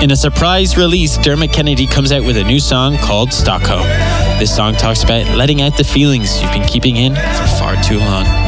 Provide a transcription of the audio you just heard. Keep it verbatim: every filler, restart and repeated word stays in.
In a surprise release, Dermot Kennedy comes out with a new song called Stockholm. This song talks about letting out the feelings you've been keeping in for far too long.